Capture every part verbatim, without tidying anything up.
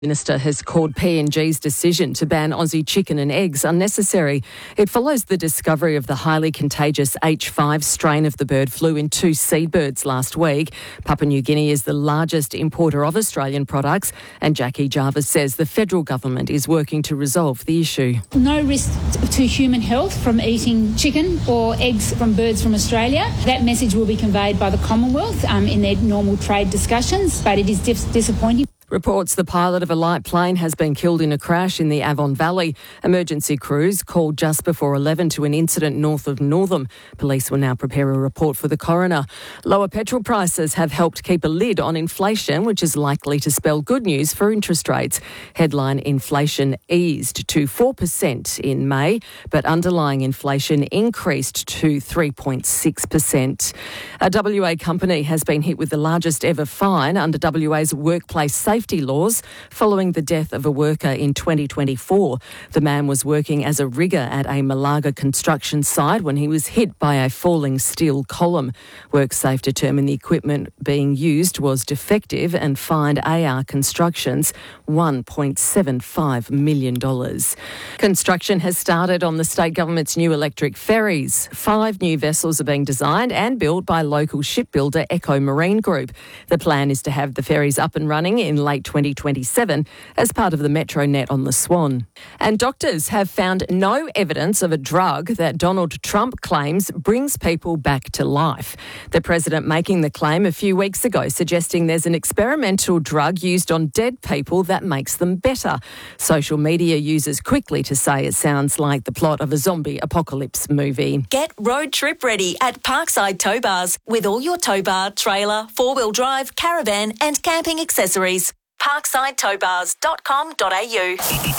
Minister has called P and G's decision to ban Aussie chicken and eggs unnecessary. It follows the discovery of the highly contagious H five strain of the bird flu in two seabirds last week. Papua New Guinea is the largest importer of Australian products, and Jackie Jarvis says the federal government is working to resolve the issue. No risk to human health from eating chicken or eggs from birds from Australia. That message will be conveyed by the Commonwealth um, in their normal trade discussions, but it is dis- disappointing. Reports the pilot of a light plane has been killed in a crash in the Avon Valley. Emergency crews called just before eleven to an incident north of Northam. Police will now prepare a report for the coroner. Lower petrol prices have helped keep a lid on inflation, which is likely to spell good news for interest rates. Headline inflation eased to four percent in May, but underlying inflation increased to three point six percent. A W A company has been hit with the largest ever fine under W A's workplace safety laws following the death of a worker in twenty twenty-four. The man was working as a rigger at a Malaga construction site when he was hit by a falling steel column. WorkSafe determined the equipment being used was defective and fined A R Constructions one point seven five million dollars. Construction has started on the state government's new electric ferries. Five new vessels are being designed and built by local shipbuilder Echo Marine Group. The plan is to have the ferries up and running in late twenty twenty-seven as part of the Metronet on the Swan. And doctors have found no evidence of a drug that Donald Trump claims brings people back to life. The president making the claim a few weeks ago, suggesting there's an experimental drug used on dead people that makes them better. Social media users quickly to say it sounds like the plot of a zombie apocalypse movie. Get road trip ready at Parkside Tow Bars with all your tow bar, trailer, four-wheel drive, caravan and camping accessories. parkside tow bars dot com dot a u.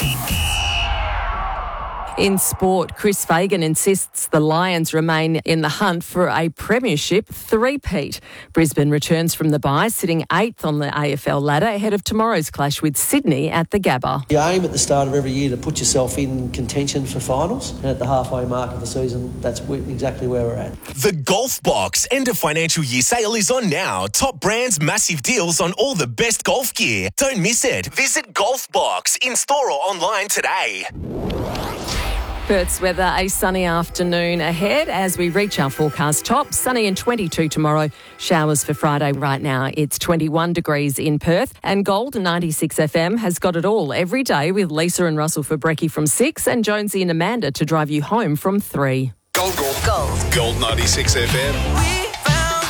In sport, Chris Fagan insists the Lions remain in the hunt for a premiership three-peat. Brisbane returns from the bye, sitting eighth on the A F L ladder ahead of tomorrow's clash with Sydney at the Gabba. You aim at the start of every year to put yourself in contention for finals, and at the halfway mark of the season, that's exactly where we're at. The Golf Box end of financial year sale is on now. Top brands, massive deals on all the best golf gear. Don't miss it. Visit Golf Box in store or online today. Perth's weather, a sunny afternoon ahead as we reach our forecast top. Sunny and twenty-two tomorrow. Showers for Friday. Right now it's twenty-one degrees in Perth. And Gold ninety-six F M has got it all every day with Lisa and Russell for brekkie from six and Jonesy and Amanda to drive you home from three. Gold, gold, Gold. Gold ninety-six F M. We found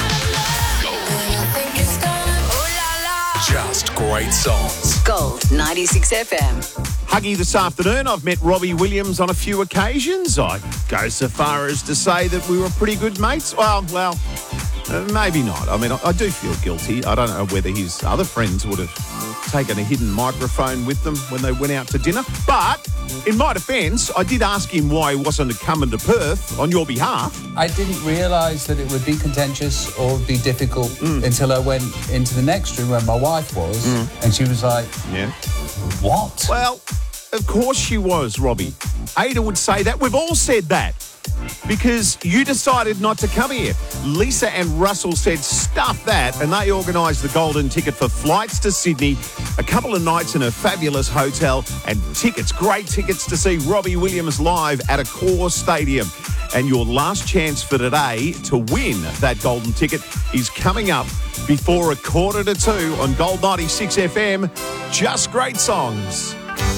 Just great songs. Gold ninety-six F M. Huggy this afternoon. I've met Robbie Williams on a few occasions. I'd go so far as to say that we were pretty good mates. Well, well, uh, maybe not. I mean, I, I do feel guilty. I don't know whether his other friends would have taken a hidden microphone with them when they went out to dinner. But in my defence, I did ask him why he wasn't coming to Perth on your behalf. I didn't realise that it would be contentious or be difficult mm. until I went into the next room where my wife was, mm. and she was like, "Yeah, what?" Well, of course she was, Robbie. Ada would say that. We've all said that. Because you decided not to come here. Lisa and Russell said, stuff that, and they organised the golden ticket for flights to Sydney, a couple of nights in a fabulous hotel, and tickets, great tickets to see Robbie Williams live at Accor Stadium. And your last chance for today to win that golden ticket is coming up before a quarter to two on Gold ninety-six F M. Just great songs.